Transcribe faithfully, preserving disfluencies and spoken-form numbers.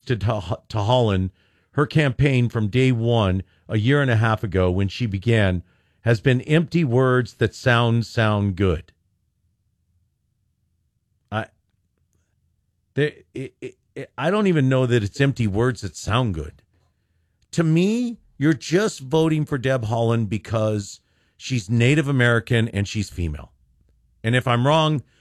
to, to, to Holland, her campaign from day one, a year and a half ago when she began, has been empty words that sound, sound good. I, there, it, it, it, I don't even know that it's empty words that sound good. To me, you're just voting for Deb Haaland because she's Native American and she's female. And if I'm wrong,